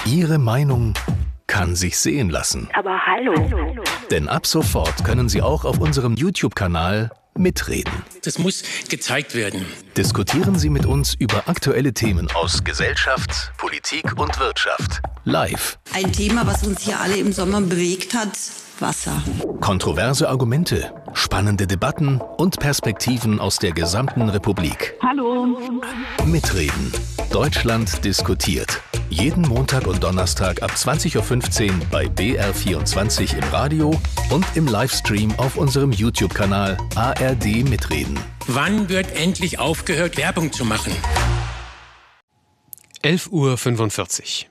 Ihre Meinung kann sich sehen lassen. Aber hallo. Denn ab sofort können Sie auch auf unserem YouTube-Kanal mitreden. Das muss gezeigt werden. Diskutieren Sie mit uns über aktuelle Themen aus Gesellschaft, Politik und Wirtschaft. Live. Ein Thema, was uns hier alle im Sommer bewegt hat: Wasser. Kontroverse Argumente, spannende Debatten und Perspektiven aus der gesamten Republik. Hallo. Mitreden. Deutschland diskutiert. Jeden Montag und Donnerstag ab 20.15 Uhr bei BR24 im Radio und im Livestream auf unserem YouTube-Kanal ARD Mitreden. Wann wird endlich aufgehört, Werbung zu machen? 11.45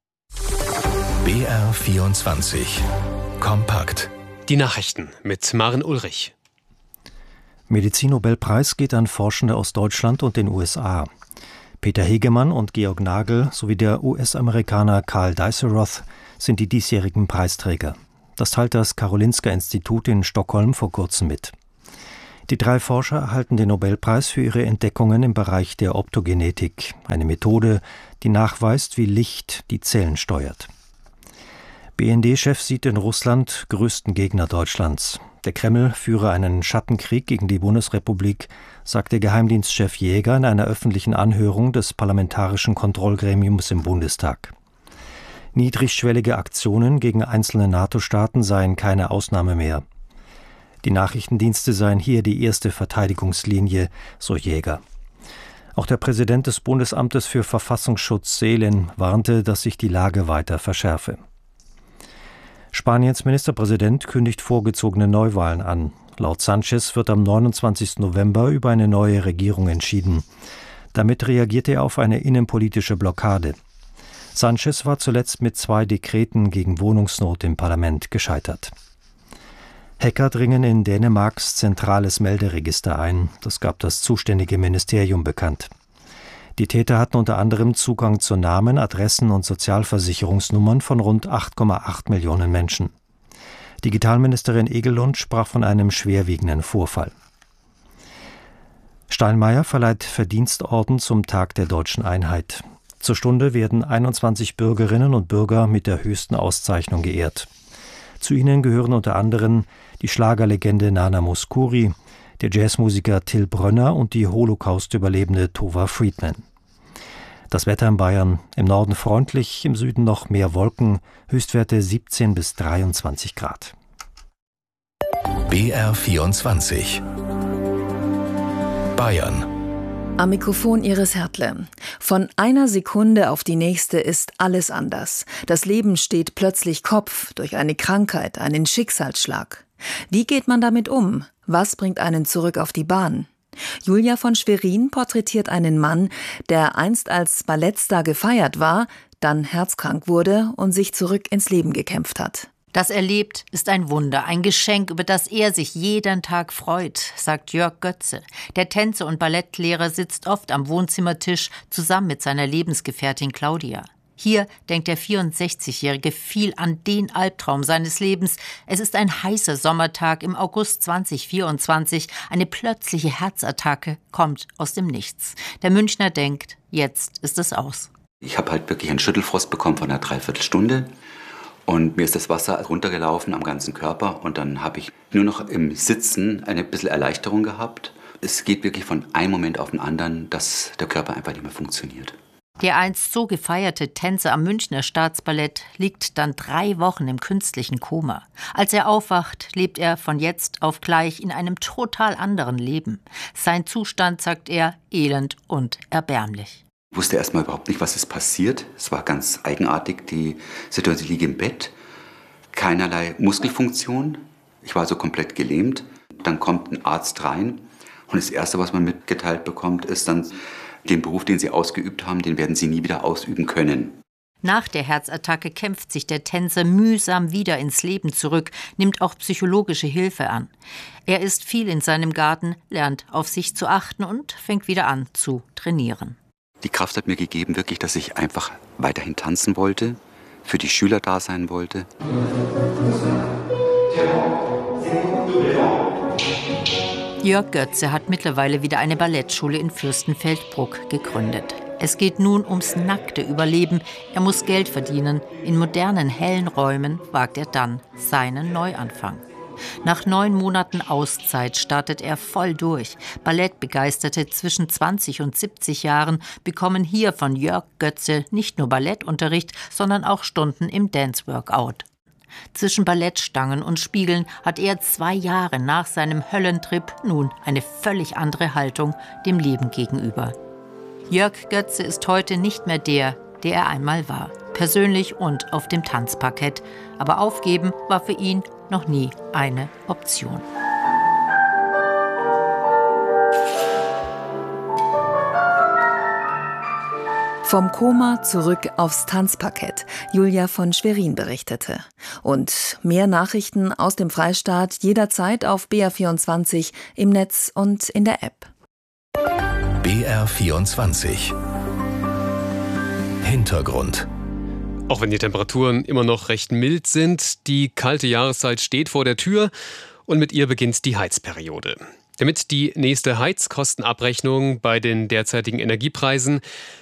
Uhr. BR24 Kompakt. Die Nachrichten mit Maren Ulrich. Medizinnobelpreis geht an Forschende aus Deutschland und den USA. Peter Hegemann und Georg Nagel sowie der US-Amerikaner Karl Dijsselroth sind die diesjährigen Preisträger. Das teilt das Karolinska-Institut in Stockholm vor kurzem mit. Die 3 Forscher erhalten den Nobelpreis für ihre Entdeckungen im Bereich der Optogenetik, eine Methode, die nachweist, wie Licht die Zellen steuert. BND-Chef sieht in Russland größten Gegner Deutschlands. Der Kreml führe einen Schattenkrieg gegen die Bundesrepublik, sagte Geheimdienstchef Jäger in einer öffentlichen Anhörung des Parlamentarischen Kontrollgremiums im Bundestag. Niedrigschwellige Aktionen gegen einzelne NATO-Staaten seien keine Ausnahme mehr. Die Nachrichtendienste seien hier die erste Verteidigungslinie, so Jäger. Auch der Präsident des Bundesamtes für Verfassungsschutz, Seelen, warnte, dass sich die Lage weiter verschärfe. Spaniens Ministerpräsident kündigt vorgezogene Neuwahlen an. Laut Sánchez wird am 29. November über eine neue Regierung entschieden. Damit reagiert er auf eine innenpolitische Blockade. Sánchez war zuletzt mit 2 Dekreten gegen Wohnungsnot im Parlament gescheitert. Hacker dringen in Dänemarks zentrales Melderegister ein. Das gab das zuständige Ministerium bekannt. Die Täter hatten unter anderem Zugang zu Namen, Adressen und Sozialversicherungsnummern von rund 8,8 Millionen Menschen. Digitalministerin Egelund sprach von einem schwerwiegenden Vorfall. Steinmeier verleiht Verdienstorden zum Tag der Deutschen Einheit. Zur Stunde werden 21 Bürgerinnen und Bürger mit der höchsten Auszeichnung geehrt. Zu ihnen gehören unter anderem die Schlagerlegende Nana Mouskouri, der Jazzmusiker Till Brönner und die Holocaust-Überlebende Tova Friedman. Das Wetter in Bayern: im Norden freundlich, im Süden noch mehr Wolken, Höchstwerte 17 bis 23 Grad. BR24 Bayern. Am Mikrofon Iris Hertle. Von einer Sekunde auf die nächste ist alles anders. Das Leben steht plötzlich Kopf durch eine Krankheit, einen Schicksalsschlag. Wie geht man damit um? Was bringt einen zurück auf die Bahn? Julia von Schwerin porträtiert einen Mann, der einst als Ballettstar gefeiert war, dann herzkrank wurde und sich zurück ins Leben gekämpft hat. Dass er lebt, ist ein Wunder, ein Geschenk, über das er sich jeden Tag freut, sagt Jörg Götze. Der Tänzer- und Ballettlehrer sitzt oft am Wohnzimmertisch zusammen mit seiner Lebensgefährtin Claudia. Hier denkt der 64-Jährige viel an den Albtraum seines Lebens. Es ist ein heißer Sommertag im August 2024. Eine plötzliche Herzattacke kommt aus dem Nichts. Der Münchner denkt, jetzt ist es aus. Ich habe halt wirklich einen Schüttelfrost bekommen von einer Dreiviertelstunde. Und mir ist das Wasser runtergelaufen am ganzen Körper. Und dann habe ich nur noch im Sitzen eine bisschen Erleichterung gehabt. Es geht wirklich von einem Moment auf den anderen, dass der Körper einfach nicht mehr funktioniert. Der einst so gefeierte Tänzer am Münchner Staatsballett liegt dann 3 Wochen im künstlichen Koma. Als er aufwacht, lebt er von jetzt auf gleich in einem total anderen Leben. Sein Zustand, sagt er, elend und erbärmlich. Ich wusste erstmal überhaupt nicht, was ist passiert. Es war ganz eigenartig, die Situation. Ich liege im Bett, keinerlei Muskelfunktion. Ich war so komplett gelähmt. Dann kommt ein Arzt rein und das Erste, was man mitgeteilt bekommt, ist dann: Den Beruf, den Sie ausgeübt haben, den werden Sie nie wieder ausüben können. Nach der Herzattacke kämpft sich der Tänzer mühsam wieder ins Leben zurück, nimmt auch psychologische Hilfe an. Er ist viel in seinem Garten, lernt auf sich zu achten und fängt wieder an zu trainieren. Die Kraft hat mir gegeben, wirklich, dass ich einfach weiterhin tanzen wollte, für die Schüler da sein wollte. Jörg Götze hat mittlerweile wieder eine Ballettschule in Fürstenfeldbruck gegründet. Es geht nun ums nackte Überleben. Er muss Geld verdienen. In modernen, hellen Räumen wagt er dann seinen Neuanfang. Nach 9 Monaten Auszeit startet er voll durch. Ballettbegeisterte zwischen 20 und 70 Jahren bekommen hier von Jörg Götze nicht nur Ballettunterricht, sondern auch Stunden im Dance-Workout. Zwischen Ballettstangen und Spiegeln hat er 2 Jahre nach seinem Höllentrip nun eine völlig andere Haltung dem Leben gegenüber. Jörg Götze ist heute nicht mehr der er einmal war. Persönlich und auf dem Tanzparkett. Aber aufgeben war für ihn noch nie eine Option. Vom Koma zurück aufs Tanzparkett. Julia von Schwerin berichtete. Und mehr Nachrichten aus dem Freistaat jederzeit auf BR24 im Netz und in der App. BR24 Hintergrund. Auch wenn die Temperaturen immer noch recht mild sind, die kalte Jahreszeit steht vor der Tür und mit ihr beginnt die Heizperiode. Damit die nächste Heizkostenabrechnung bei den derzeitigen Energiepreisen